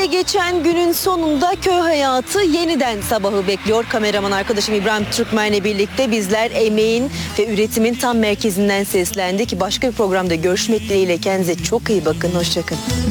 geçen günün sonunda köy hayatı yeniden sabahı bekliyor. Kameraman arkadaşım İbrahim Türkmen'le birlikte bizler emeğin ve üretimin tam merkezinden seslendik. Başka bir programda görüşmek dileğiyle, kendinize çok iyi bakın. Hoşçakalın.